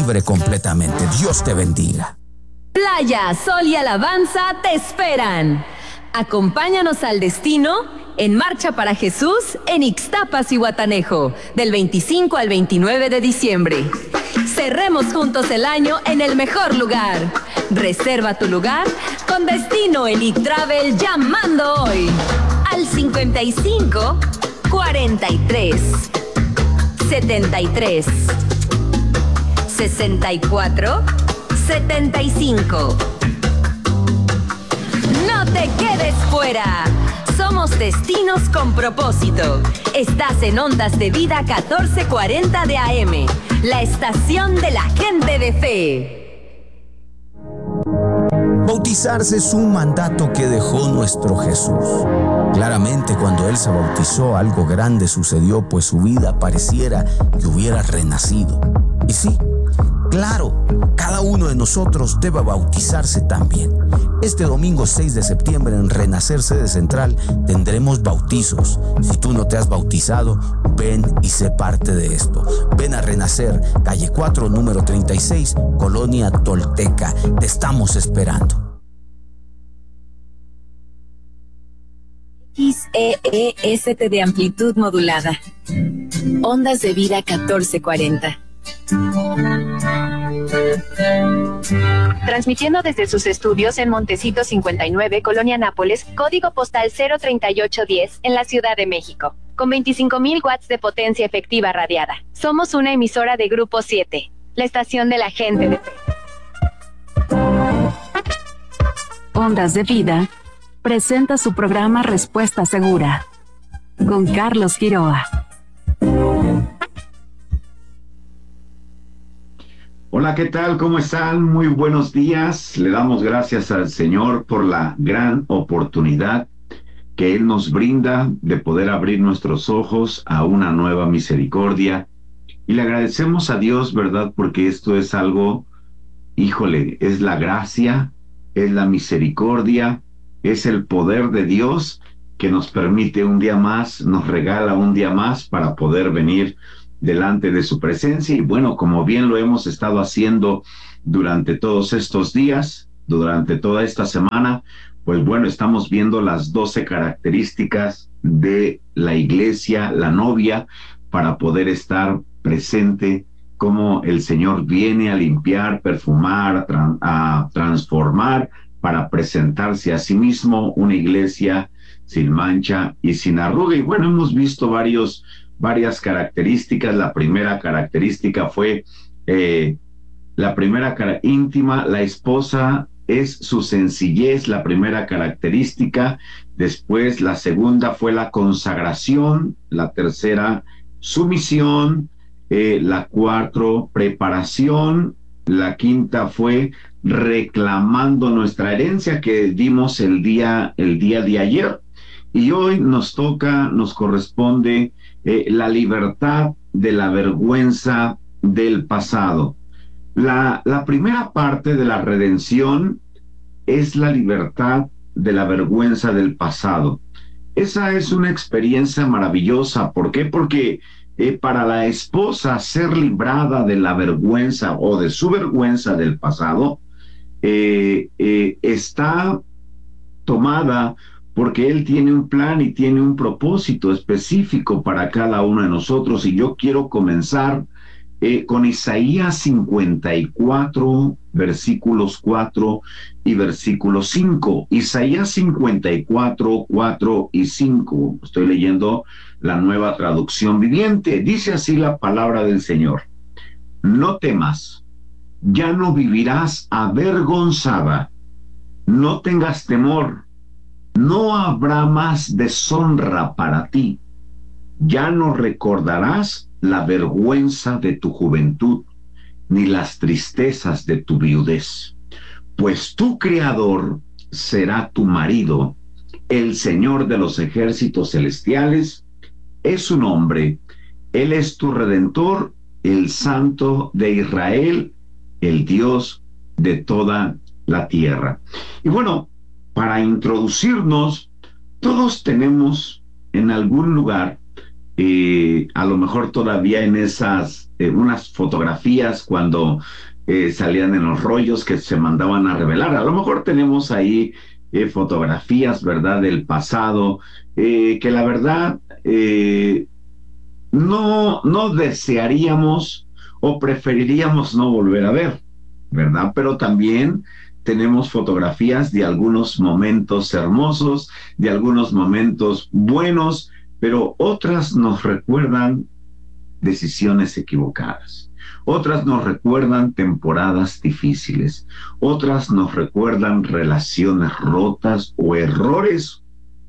libre completamente. Dios te bendiga. Playa, sol y alabanza te esperan. Acompáñanos al destino en Marcha para Jesús en Ixtapas y Guatanejo, del 25 al 29 de diciembre. Cerremos juntos el año en el mejor lugar. Reserva tu lugar con destino Elite Travel llamando hoy al 55 43 73 64 75. No te quedes fuera. Somos Destinos con Propósito. Estás en Ondas de Vida 1440 de AM, la estación de la gente de fe. Bautizarse es un mandato que dejó nuestro Jesús. Claramente, cuando Él se bautizó, algo grande sucedió, pues su vida pareciera que hubiera renacido. Y sí, claro, cada uno de nosotros debe bautizarse también. Este domingo 6 de septiembre en Renacer Sede Central tendremos bautizos. Si tú no te has bautizado, ven y sé parte de esto. Ven a Renacer, calle 4, número 36, Colonia Tolteca. Te estamos esperando. XEEST de amplitud modulada. Ondas de Vida 1440. Transmitiendo desde sus estudios en Montecito 59, Colonia Nápoles, código postal 03810, en la Ciudad de México, con 25,000 watts de potencia efectiva radiada. Somos una emisora de Grupo 7, la estación de la gente de fe. Ondas de Vida presenta su programa Respuesta Segura, con Carlos Quiroa. Hola, ¿qué tal? ¿Cómo están? Muy buenos días. Le damos gracias al Señor por la gran oportunidad que Él nos brinda de poder abrir nuestros ojos a una nueva misericordia. Y le agradecemos a Dios, ¿verdad? Porque esto es algo, híjole, es la gracia, es la misericordia, es el poder de Dios que nos permite un día más, nos regala un día más para poder venir delante de su presencia. Y bueno, como bien lo hemos estado haciendo durante todos estos días, durante toda esta semana, pues bueno, estamos viendo las 12 características de la iglesia, la novia, para poder estar presente, como el Señor viene a limpiar, perfumar, a transformar, para presentarse a sí mismo una iglesia sin mancha y sin arruga. Y bueno, hemos visto varias características. La primera característica fue íntima. La esposa es su sencillez, la primera característica. Después, la segunda fue la consagración. La tercera, sumisión. La cuarta, preparación. La quinta fue reclamando nuestra herencia que dimos el día de ayer. Y hoy nos corresponde la libertad de la vergüenza del pasado. La primera parte de la redención es la libertad de la vergüenza del pasado. Esa es una experiencia maravillosa. ¿Por qué? Porque para la esposa ser librada de la vergüenza o de su vergüenza del pasado está tomada porque Él tiene un plan y tiene un propósito específico para cada uno de nosotros. Y yo quiero comenzar con Isaías 54, versículos 4 y versículo 5. Isaías 54, 4 y 5. Estoy leyendo la Nueva Traducción Viviente. Dice así la palabra del Señor: no temas, ya no vivirás avergonzada, no tengas temor, no habrá más deshonra para ti, ya no recordarás la vergüenza de tu juventud, ni las tristezas de tu viudez, pues tu Creador será tu marido, el Señor de los ejércitos celestiales es su nombre, Él es tu Redentor, el Santo de Israel, el Dios de toda la tierra. Y bueno, para introducirnos, todos tenemos en algún lugar a lo mejor todavía en esas, unas fotografías cuando salían en los rollos que se mandaban a revelar. A lo mejor tenemos ahí fotografías, ¿verdad?, del pasado, que la verdad no desearíamos o preferiríamos no volver a ver, ¿verdad? Pero también tenemos fotografías de algunos momentos hermosos, de algunos momentos buenos, pero otras nos recuerdan decisiones equivocadas. Otras nos recuerdan temporadas difíciles. Otras nos recuerdan relaciones rotas o errores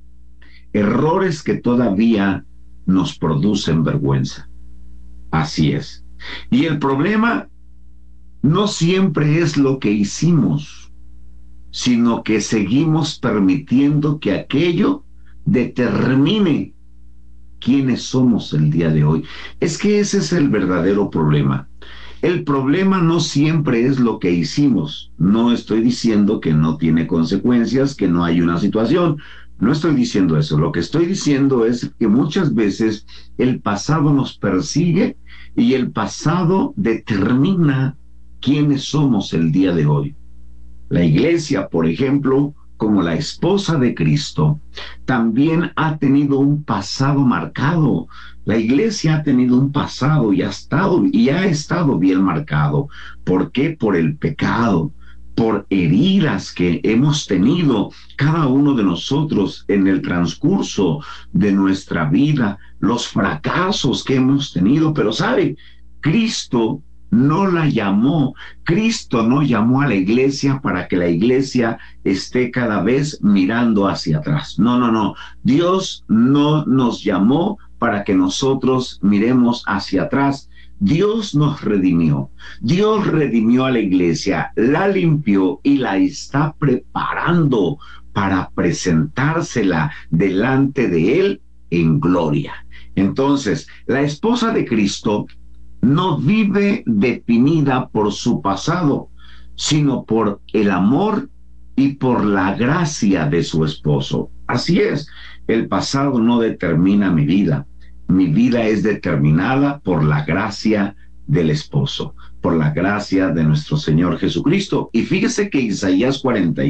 que todavía nos producen vergüenza. Así es. Y el problema no siempre es lo que hicimos, sino que seguimos permitiendo que aquello determine quiénes somos el día de hoy. Es que ese es el verdadero problema. El problema no siempre es lo que hicimos. No estoy diciendo que no tiene consecuencias, que no hay una situación. No estoy diciendo eso. Lo que estoy diciendo es que muchas veces el pasado nos persigue y el pasado determina quiénes somos el día de hoy. La iglesia, por ejemplo, como la esposa de Cristo, también ha tenido un pasado marcado. La iglesia ha tenido un pasado y ha estado bien marcado. ¿Por qué? Por el pecado, por heridas que hemos tenido cada uno de nosotros en el transcurso de nuestra vida, los fracasos que hemos tenido. Pero ¿sabe? Cristo no la llamó. Cristo no llamó a la iglesia para que la iglesia esté cada vez mirando hacia atrás. No. Dios no nos llamó para que nosotros miremos hacia atrás. Dios nos redimió. Dios redimió a la iglesia, la limpió y la está preparando para presentársela delante de Él en gloria. Entonces, la esposa de Cristo no vive definida por su pasado, sino por el amor y por la gracia de su esposo. Así es, el pasado no determina mi vida. Mi vida es determinada por la gracia del esposo, por la gracia de nuestro Señor Jesucristo. Y fíjese que Isaías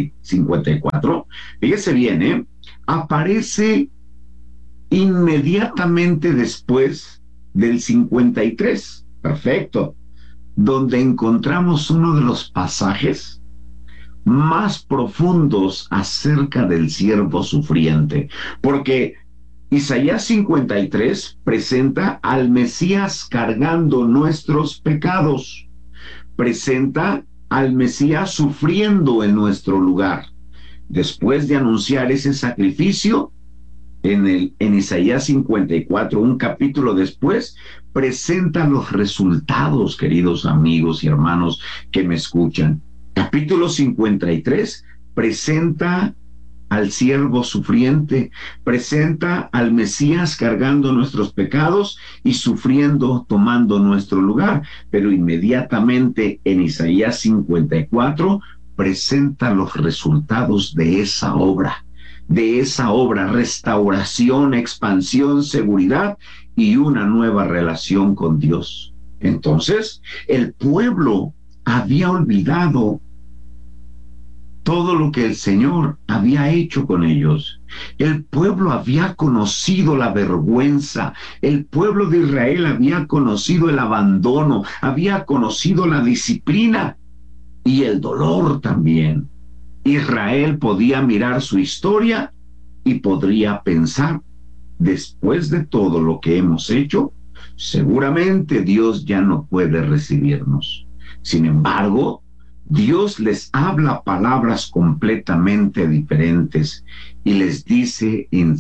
54, fíjese bien, aparece inmediatamente después del 53. Perfecto. Donde encontramos uno de los pasajes más profundos acerca del siervo sufriente. Porque Isaías 53 presenta al Mesías cargando nuestros pecados. Presenta al Mesías sufriendo en nuestro lugar. Después de anunciar ese sacrificio, en Isaías 54, un capítulo después, presenta los resultados, queridos amigos y hermanos que me escuchan. Capítulo 53 presenta al siervo sufriente, presenta al Mesías cargando nuestros pecados y sufriendo, tomando nuestro lugar. Pero inmediatamente en Isaías 54 presenta los resultados de esa obra, restauración, expansión, seguridad y una nueva relación con Dios. Entonces, el pueblo había olvidado todo lo que el Señor había hecho con ellos. El pueblo había conocido la vergüenza. El pueblo de Israel había conocido el abandono, había conocido la disciplina y el dolor también. Israel podía mirar su historia y podría pensar, después de todo lo que hemos hecho, seguramente Dios ya no puede recibirnos. Sin embargo, Dios les habla palabras completamente diferentes y les dice en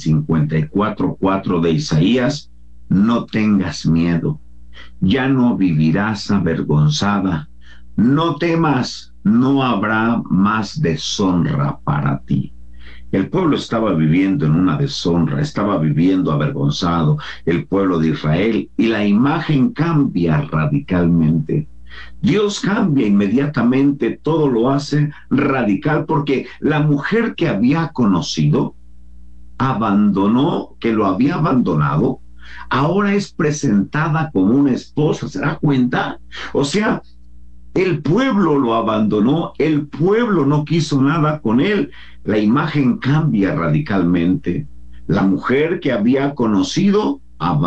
54:4 de Isaías: no tengas miedo, ya no vivirás avergonzada, no temas, no habrá más deshonra para ti. El pueblo estaba viviendo en una deshonra, estaba viviendo avergonzado, el pueblo de Israel, y la imagen cambia radicalmente. Dios cambia inmediatamente, todo lo hace radical, porque la mujer que había conocido abandonó, que lo había abandonado, ahora es presentada como una esposa. ¿Se da cuenta? O sea, el pueblo lo abandonó, el pueblo no quiso nada con él. La imagen cambia radicalmente. La mujer que había conocido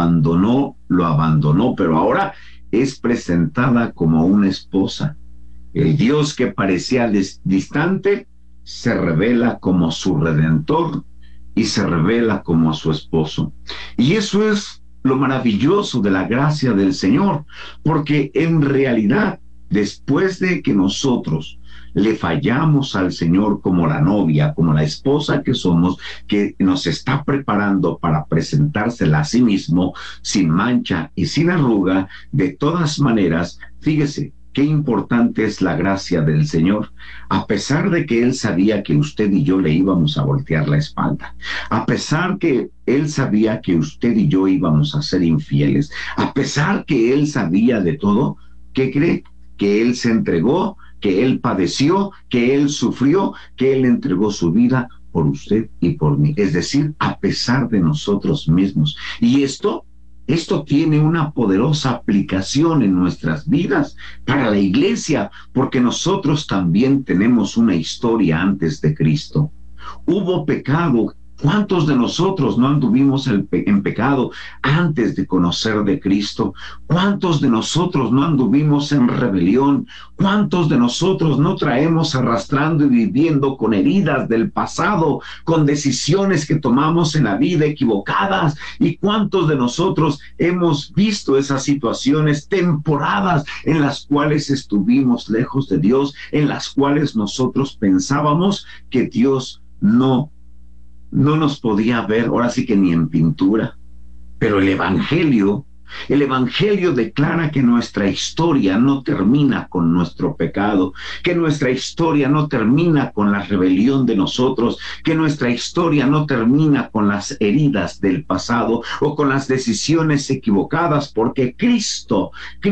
lo abandonó, pero ahora es presentada como una esposa. El Dios que parecía distante se revela como su redentor y se revela como su esposo. Y eso es lo maravilloso de la gracia del Señor, porque en realidad, después de que nosotros le fallamos al Señor como la novia, como la esposa que somos, que nos está preparando para presentársela a sí mismo, sin mancha y sin arruga, de todas maneras, fíjese, qué importante es la gracia del Señor, a pesar de que Él sabía que usted y yo le íbamos a voltear la espalda, a pesar que Él sabía que usted y yo íbamos a ser infieles, a pesar que Él sabía de todo. ¿Qué cree? Que Él se entregó, que Él padeció, que Él sufrió, que Él entregó su vida por usted y por mí, es decir, a pesar de nosotros mismos. Y esto tiene una poderosa aplicación en nuestras vidas para la iglesia, porque nosotros también tenemos una historia antes de Cristo. Hubo pecado. ¿Cuántos de nosotros no anduvimos en pecado antes de conocer de Cristo? ¿Cuántos de nosotros no anduvimos en rebelión? ¿Cuántos de nosotros no traemos arrastrando y viviendo con heridas del pasado, con decisiones que tomamos en la vida equivocadas? ¿Y cuántos de nosotros hemos visto esas situaciones, temporadas en las cuales estuvimos lejos de Dios, en las cuales nosotros pensábamos que Dios no nos podía ver, ahora sí que ni en pintura? Pero el Evangelio declara que nuestra historia no termina con nuestro pecado, que nuestra historia no termina con la rebelión de nosotros, que nuestra historia no termina con las heridas del pasado o con las decisiones equivocadas, porque Cristo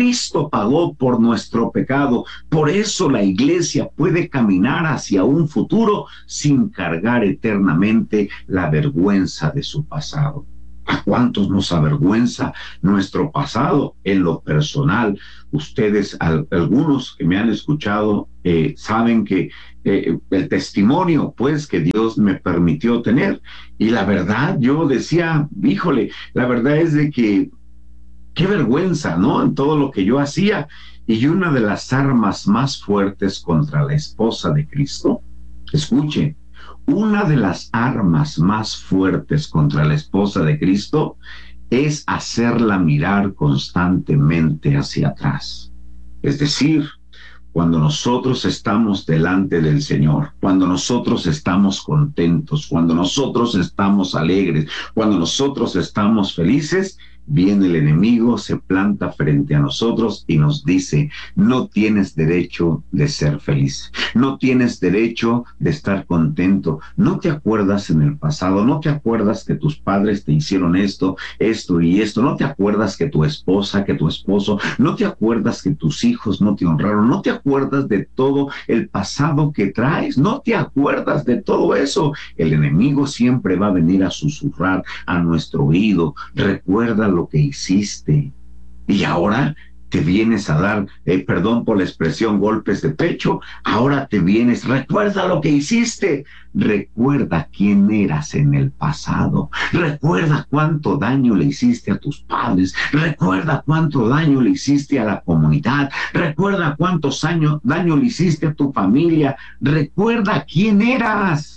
pagó por nuestro pecado. Por eso la iglesia puede caminar hacia un futuro sin cargar eternamente la vergüenza de su pasado. ¿A cuántos nos avergüenza nuestro pasado en lo personal? Ustedes, algunos que me han escuchado, saben que el testimonio, pues, que Dios me permitió tener. Y la verdad, yo decía, híjole, la verdad es de que qué vergüenza, ¿no? En todo lo que yo hacía. Y una de las armas más fuertes contra la esposa de Cristo, escuche, una de las armas más fuertes contra la esposa de Cristo es hacerla mirar constantemente hacia atrás. Es decir, cuando nosotros estamos delante del Señor, cuando nosotros estamos contentos, cuando nosotros estamos alegres, cuando nosotros estamos felices, viene el enemigo, se planta frente a nosotros y nos dice: no tienes derecho de ser feliz, no tienes derecho de estar contento, no te acuerdas en el pasado, no te acuerdas que tus padres te hicieron esto y esto, no te acuerdas que tu esposa, que tu esposo, no te acuerdas que tus hijos no te honraron, no te acuerdas de todo el pasado que traes, no te acuerdas de todo eso. El enemigo siempre va a venir a susurrar a nuestro oído: recuerda lo que hiciste. Y ahora te vienes a dar, perdón por la expresión, golpes de pecho. Ahora te vienes: recuerda lo que hiciste, recuerda quién eras en el pasado, recuerda cuánto daño le hiciste a tus padres, recuerda cuánto daño le hiciste a la comunidad, recuerda cuántos daño le hiciste a tu familia, recuerda quién eras.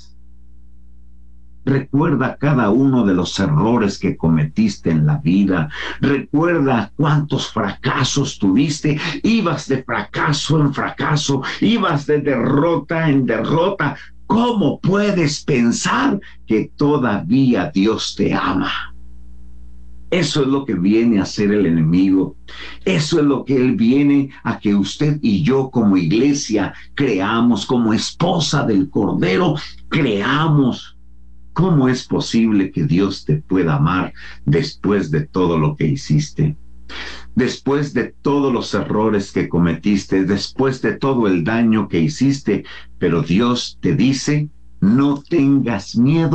Recuerda cada uno de los errores que cometiste en la vida. Recuerda cuántos fracasos tuviste. Ibas de fracaso en fracaso. Ibas de derrota en derrota. ¿Cómo puedes pensar que todavía Dios te ama? Eso es lo que viene a hacer el enemigo. Eso es lo que él viene a que usted y yo como iglesia creamos, como esposa del Cordero, creamos. ¿Cómo es posible que Dios te pueda amar después de todo lo que hiciste? Después de todos los errores que cometiste, después de todo el daño que hiciste, pero Dios te dice: no tengas miedo,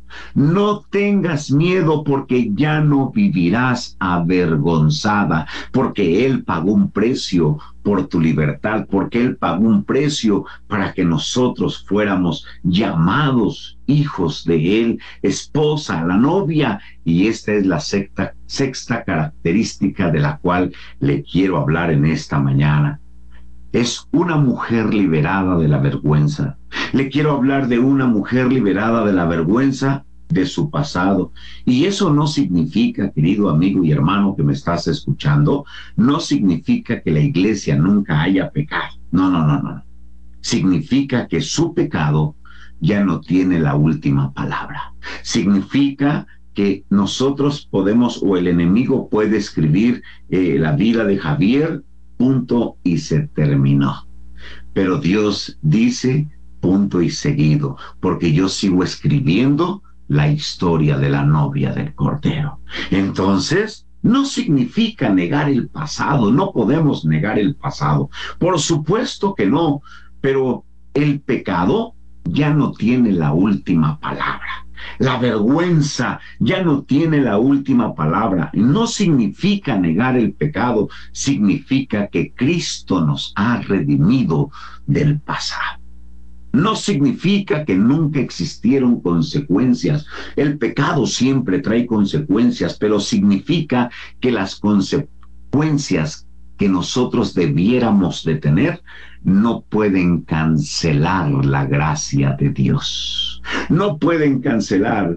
No tengas miedo porque ya no vivirás avergonzada, porque Él pagó un precio por tu libertad, porque Él pagó un precio para que nosotros fuéramos llamados hijos de Él, esposa, la novia, y esta es la sexta característica de la cual le quiero hablar en esta mañana. Es una mujer liberada de la vergüenza. Le quiero hablar de una mujer liberada de la vergüenza de su pasado. Y eso no significa, querido amigo y hermano que me estás escuchando, no significa que la iglesia nunca haya pecado. No. Significa que su pecado ya no tiene la última palabra. Significa que nosotros podemos, o el enemigo puede escribir la vida de Javier, punto y se terminó. Pero Dios dice punto y seguido, porque yo sigo escribiendo la historia de la novia del Cordero. Entonces, no significa negar el pasado, no podemos negar el pasado. Por supuesto que no, pero el pecado ya no tiene la última palabra. La vergüenza ya no tiene la última palabra. No significa negar el pecado, significa que Cristo nos ha redimido del pasado. No significa que nunca existieron consecuencias. El pecado siempre trae consecuencias, pero significa que las consecuencias que nosotros debiéramos de tener no pueden cancelar la gracia de Dios. No pueden cancelar.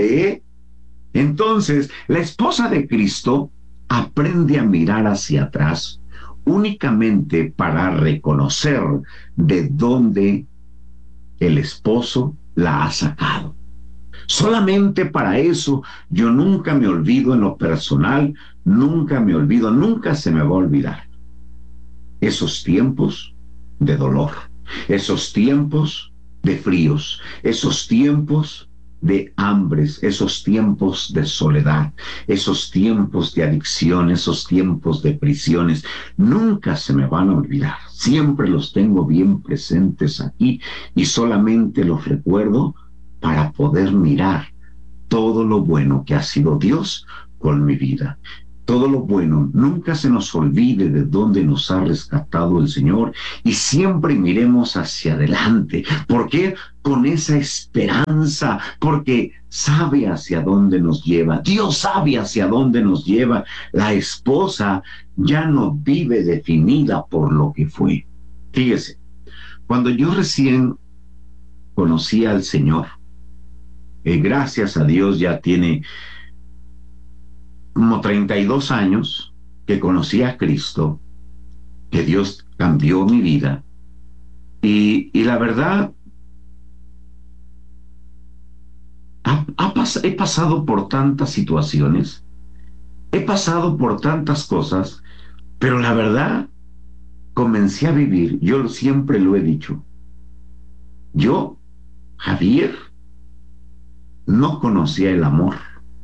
Entonces, la esposa de Cristo aprende a mirar hacia atrás únicamente para reconocer de dónde el esposo la ha sacado. Solamente para eso. Yo nunca me olvido en lo personal, nunca se me va a olvidar esos tiempos de dolor, esos tiempos de fríos, esos tiempos de hambres, esos tiempos de soledad, esos tiempos de adicción, esos tiempos de prisiones. Nunca se me van a olvidar. Siempre los tengo bien presentes aquí y solamente los recuerdo para poder mirar todo lo bueno que ha sido Dios con mi vida. Todo lo bueno, nunca se nos olvide de dónde nos ha rescatado el Señor y siempre miremos hacia adelante. ¿Por qué? Con esa esperanza, porque sabe hacia dónde nos lleva. Dios sabe hacia dónde nos lleva. La esposa ya no vive definida por lo que fue. Fíjese, cuando yo recién conocí al Señor, gracias a Dios ya tiene como 32 años que conocí a Cristo, que Dios cambió mi vida. Y la verdad, he pasado por tantas situaciones, he pasado por tantas cosas, pero la verdad, comencé a vivir, yo siempre lo he dicho, yo, Javier, no conocía el amor.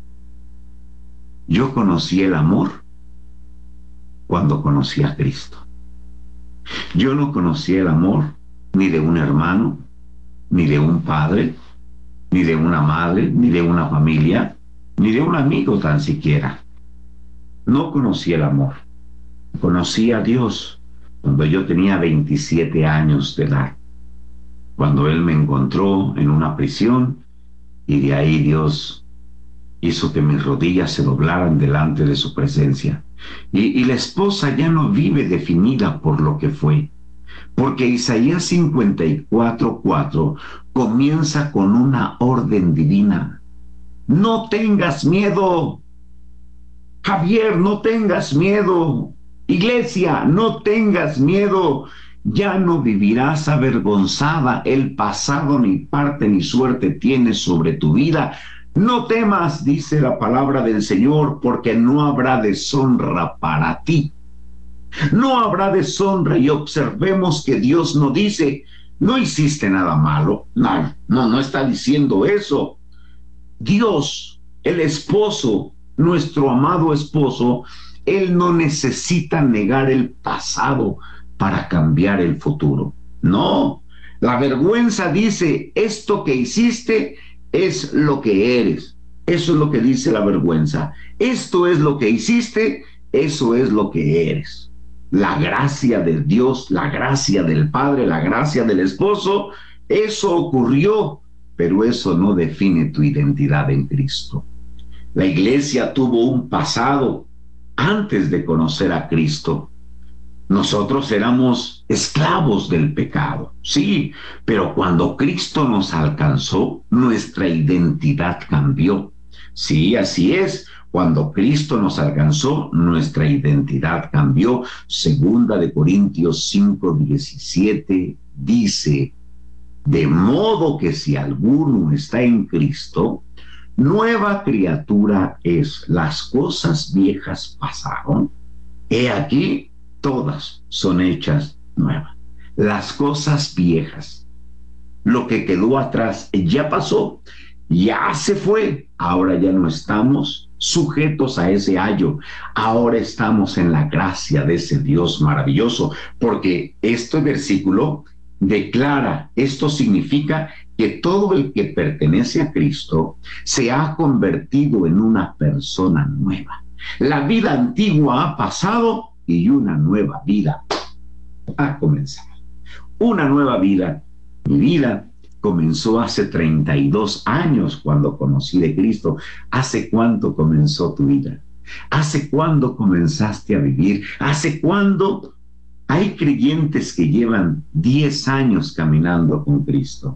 Yo conocí el amor cuando conocí a Cristo. Yo no conocí el amor ni de un hermano, ni de un padre, ni de una madre, ni de una familia, ni de un amigo tan siquiera. No conocí el amor. Conocí a Dios cuando yo tenía 27 años de edad, cuando Él me encontró en una prisión y de ahí Dios hizo que mis rodillas se doblaran delante de su presencia. Y la esposa ya no vive definida por lo que fue, porque Isaías 54:4 comienza con una orden divina. No tengas miedo, Javier, no tengas miedo. Iglesia, no tengas miedo. Ya no vivirás avergonzada. El pasado ni parte ni suerte tiene sobre tu vida. No temas, dice la palabra del Señor, porque no habrá deshonra para ti. No habrá deshonra. Y observemos que Dios no dice, no hiciste nada malo. No está diciendo eso. Dios, el esposo, nuestro amado esposo, Él no necesita negar el pasado para cambiar el futuro. No, la vergüenza dice, esto que hiciste es lo que eres. Eso es lo que dice la vergüenza. Esto es lo que hiciste, eso es lo que eres. La gracia de Dios, la gracia del Padre, la gracia del esposo, eso ocurrió, pero eso no define tu identidad en Cristo. La iglesia tuvo un pasado antes de conocer a Cristo. Nosotros éramos esclavos del pecado, sí, pero cuando Cristo nos alcanzó, nuestra identidad cambió. Sí, así es. Cuando Cristo nos alcanzó, nuestra identidad cambió. Segunda de Corintios 5:17 dice: de modo que si alguno está en Cristo, nueva criatura es. Las cosas viejas pasaron. He aquí, todas son hechas nuevas. Las cosas viejas, lo que quedó atrás, ya pasó, ya se fue. Ahora ya no estamos sujetos a ese ayo. Ahora estamos en la gracia de ese Dios maravilloso, porque este versículo declara, esto significa que todo el que pertenece a Cristo se ha convertido en una persona nueva. La vida antigua ha pasado y una nueva vida ha comenzado. Una nueva vida. Mi vida comenzó hace 32 años cuando conocí de Cristo. ¿Hace cuánto comenzó tu vida? ¿Hace cuándo comenzaste a vivir? ¿Hace cuándo? Hay creyentes que llevan 10 años caminando con Cristo,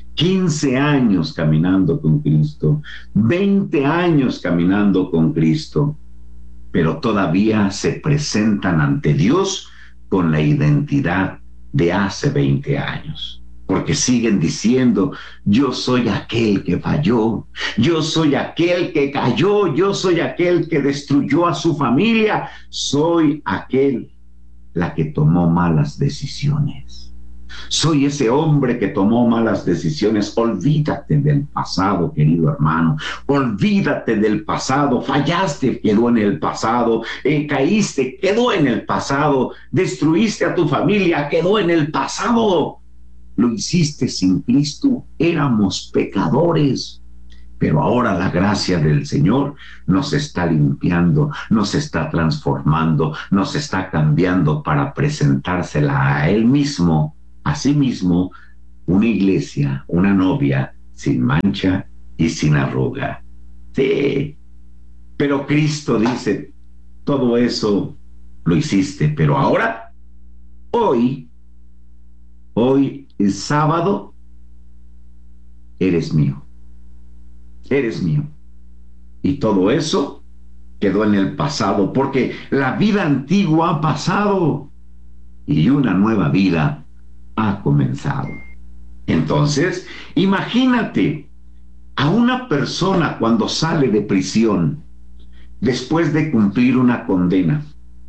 15 años caminando con Cristo, 20 años caminando con Cristo, pero todavía se presentan ante Dios con la identidad de hace 20 años. Porque siguen diciendo: yo soy aquel que falló, yo soy aquel que cayó, yo soy aquel que destruyó a su familia, soy aquel la que tomó malas decisiones. Soy ese hombre que tomó malas decisiones. Olvídate del pasado, querido hermano. Olvídate del pasado. Fallaste, quedó en el pasado. Caíste, quedó en el pasado. Destruiste a tu familia, quedó en el pasado. Lo hiciste sin Cristo. Éramos pecadores. Pero ahora la gracia del Señor nos está limpiando, nos está transformando, nos está cambiando para presentársela a Él mismo. Asimismo, una iglesia, una novia sin mancha y sin arruga. Sí, pero Cristo dice: todo eso lo hiciste, pero ahora, hoy es sábado, eres mío. Eres mío. Y todo eso quedó en el pasado, porque la vida antigua ha pasado y una nueva vida ha comenzado. Entonces, imagínate a una persona cuando sale de prisión después de cumplir una condena.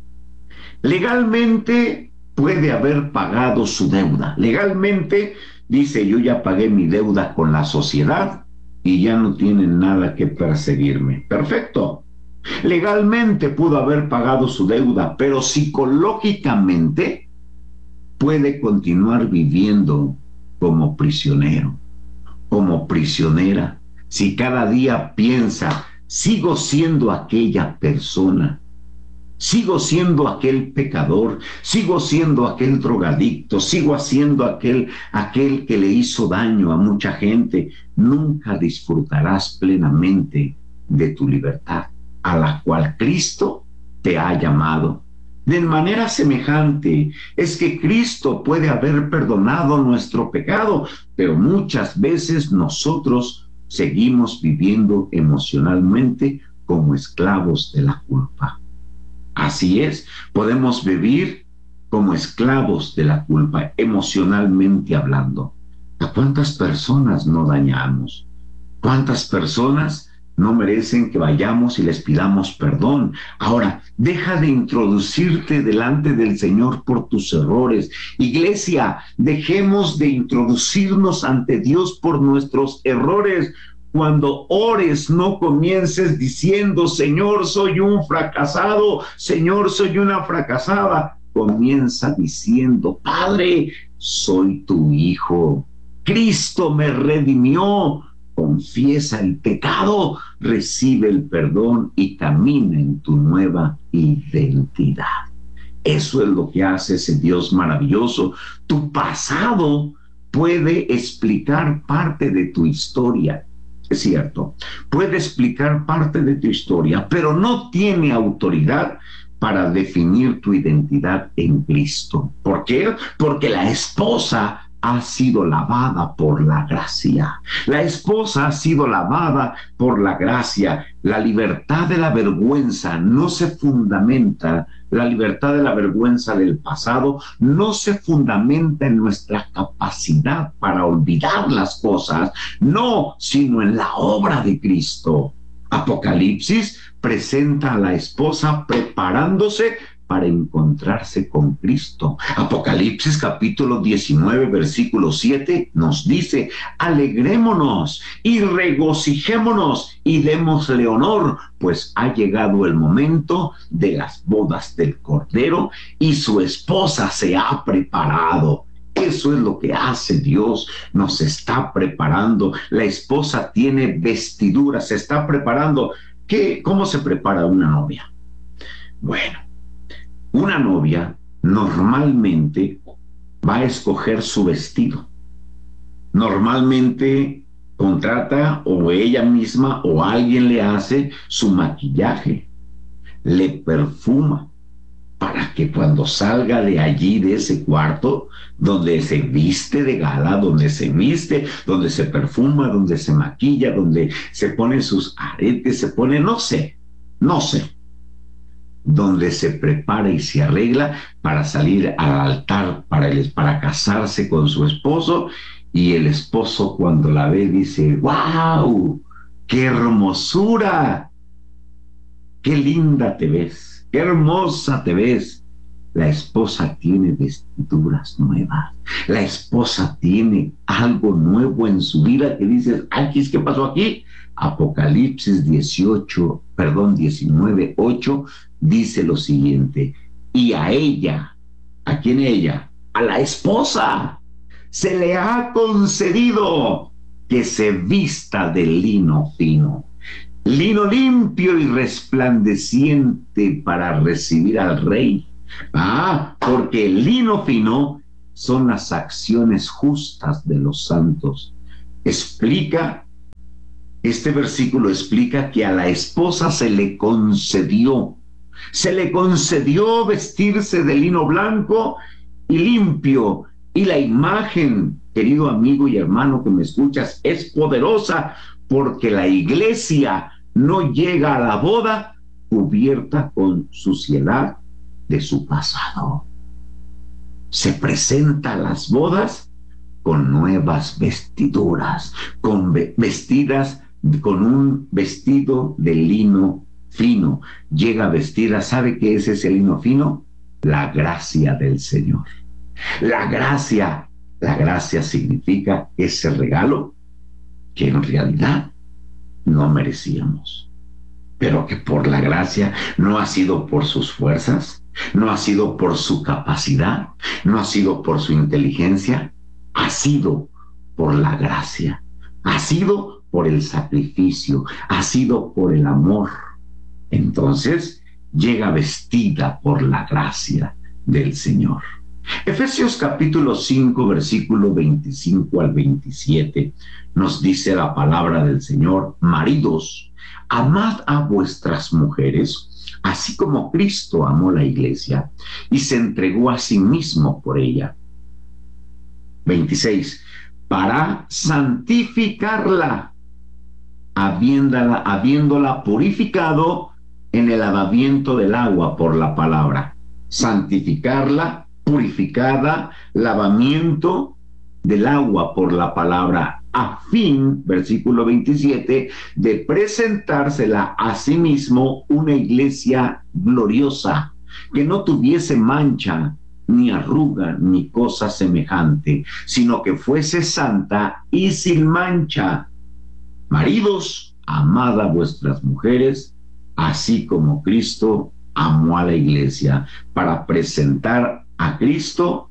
Legalmente puede haber pagado su deuda. Legalmente dice: yo ya pagué mi deuda con la sociedad y ya no tienen nada que perseguirme. Perfecto. Legalmente pudo haber pagado su deuda, pero psicológicamente puede continuar viviendo como prisionero, como prisionera. Si cada día piensa: sigo siendo aquella persona, sigo siendo aquel pecador, sigo siendo aquel drogadicto, sigo siendo aquel que le hizo daño a mucha gente, nunca disfrutarás plenamente de tu libertad, a la cual Cristo te ha llamado. De manera semejante es que Cristo puede haber perdonado nuestro pecado, pero muchas veces nosotros seguimos viviendo emocionalmente como esclavos de la culpa. Así es, podemos vivir como esclavos de la culpa, emocionalmente hablando. ¿A cuántas personas no dañamos? ¿Cuántas personas no merecen que vayamos y les pidamos perdón? Ahora, deja de introducirte delante del Señor por tus errores. Iglesia, dejemos de introducirnos ante Dios por nuestros errores. Cuando ores, no comiences diciendo: Señor, soy un fracasado, Señor, soy una fracasada. Comienza diciendo: Padre, soy tu hijo. Cristo me redimió. confiesa el pecado, recibe el perdón y camina en tu nueva identidad. Eso es lo que hace ese Dios maravilloso. Tu pasado puede explicar parte de tu historia. Es cierto, puede explicar parte de tu historia, pero no tiene autoridad para definir tu identidad en Cristo. ¿Por qué? Porque la esposa ha sido lavada por la gracia. La esposa ha sido lavada por la gracia. La libertad de la vergüenza no se fundamenta, la libertad de la vergüenza del pasado no se fundamenta en nuestra capacidad para olvidar las cosas, no, sino en la obra de Cristo. Apocalipsis presenta a la esposa preparándose para encontrarse con Cristo. Apocalipsis capítulo 19, versículo 7 nos dice: alegrémonos y regocijémonos y démosle honor, pues ha llegado el momento de las bodas del Cordero y su esposa se ha preparado. Eso es lo que hace Dios, nos está preparando. La esposa tiene vestiduras, se está preparando. ¿Cómo se prepara una novia? Bueno, una novia normalmente va a escoger su vestido. Normalmente contrata o ella misma o alguien le hace su maquillaje, le perfuma, para que cuando salga de allí, de ese cuarto, donde se viste de gala, donde se perfuma, donde se maquilla, donde se pone sus aretes, se pone, no sé, donde se prepara y se arregla para salir al altar, para casarse con su esposo, y el esposo cuando la ve dice: ¡wow! ¡Qué hermosura! ¡Qué linda te ves! ¡Qué hermosa te ves! La esposa tiene vestiduras nuevas. La esposa tiene algo nuevo en su vida que dices: ¡ay, qué pasó aquí! Apocalipsis 19, 8 dice lo siguiente: y a ella, ¿a quién ella? A la esposa se le ha concedido que se vista de lino fino, lino limpio y resplandeciente para recibir al rey. Porque el lino fino son las acciones justas de los santos. Este versículo explica que a la esposa se le concedió vestirse de lino blanco y limpio. Y la imagen, querido amigo y hermano que me escuchas, es poderosa, porque la iglesia no llega a la boda cubierta con suciedad de su pasado. Se presenta a las bodas con nuevas vestiduras, vestidas con un vestido de lino fino. Llega vestida, ¿sabe qué es ese lino fino? La gracia del Señor. La gracia significa ese regalo que en realidad no merecíamos, pero que por la gracia, no ha sido por sus fuerzas, no ha sido por su capacidad, no ha sido por su inteligencia, ha sido por la gracia, ha sido por el sacrificio, ha sido por el amor. Entonces llega vestida por la gracia del Señor. Efesios capítulo 5, versículo 25 al 27, nos dice la palabra del Señor: maridos, amad a vuestras mujeres, así como Cristo amó la iglesia y se entregó a sí mismo por ella. 26, para santificarla, habiéndola purificado en el lavamiento del agua por la palabra. Santificarla, purificada, lavamiento del agua por la palabra, a fin, versículo 27, de presentársela a sí mismo una iglesia gloriosa, que no tuviese mancha, ni arruga, ni cosa semejante, sino que fuese santa y sin mancha. Maridos, amad a vuestras mujeres, así como Cristo amó a la iglesia, para presentársela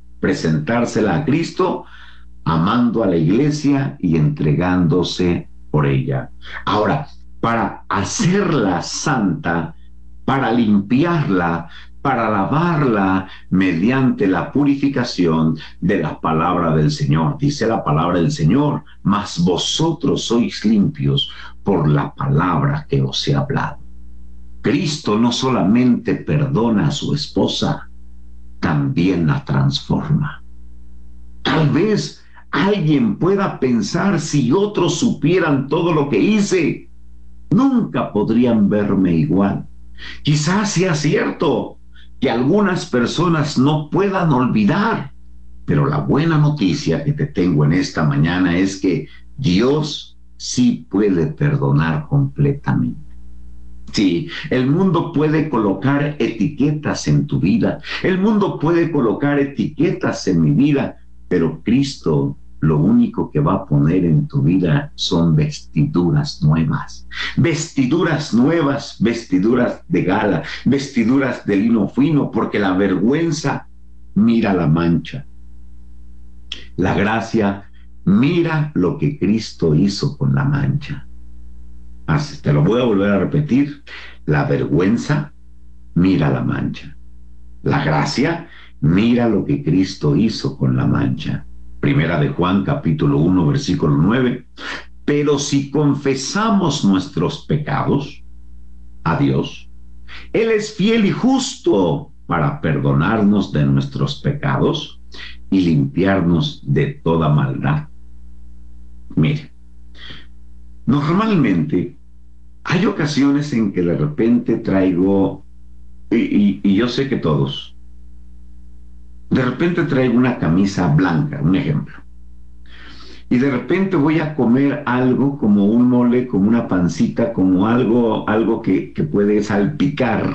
a Cristo, amando a la iglesia y entregándose por ella. Ahora, para hacerla santa, para limpiarla, para lavarla mediante la purificación de la palabra del Señor. Dice la palabra del Señor, mas vosotros sois limpios por la palabra que os he hablado. Cristo no solamente perdona a su esposa, también la transforma. Tal vez alguien pueda pensar, si otros supieran todo lo que hice, nunca podrían verme igual. Quizás sea cierto que algunas personas no puedan olvidar, pero la buena noticia que te tengo en esta mañana es que Dios sí puede perdonar completamente. Sí, el mundo puede colocar etiquetas en tu vida, el mundo puede colocar etiquetas en mi vida, pero Cristo lo único que va a poner en tu vida son vestiduras nuevas, vestiduras nuevas, vestiduras de gala, vestiduras de lino fino, porque la vergüenza mira la mancha, la gracia mira lo que Cristo hizo con la mancha. Así, te lo voy a volver a repetir, la vergüenza mira la mancha, la gracia mira lo que Cristo hizo con la mancha. Primera de Juan, capítulo 1, versículo 9. Pero si confesamos nuestros pecados a Dios, Él es fiel y justo para perdonarnos de nuestros pecados y limpiarnos de toda maldad. Mire, normalmente hay ocasiones en que de repente traigo, y yo sé que todos, de repente traigo una camisa blanca, un ejemplo, y de repente voy a comer algo como un mole, como una pancita, como algo que puede salpicar.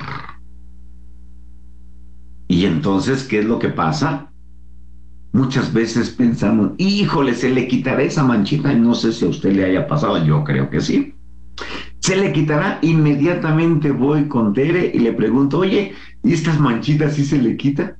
Y entonces, ¿qué es lo que pasa? Muchas veces pensamos, híjole, se le quitará esa manchita, y no sé si a usted le haya pasado, yo creo que sí. Se le quitará, inmediatamente voy con Tere y le pregunto, oye, ¿y estas manchitas sí se le quita?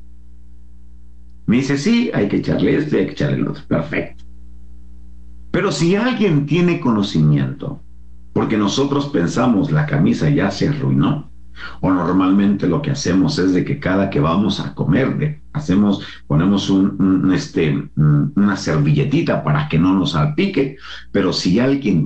Me dice, sí, hay que echarle esto y hay que echarle el otro. Perfecto. Pero si alguien tiene conocimiento, porque nosotros pensamos la camisa ya se arruinó, o normalmente lo que hacemos es de que cada que vamos a comer, ponemos una servilletita para que no nos salpique, pero si alguien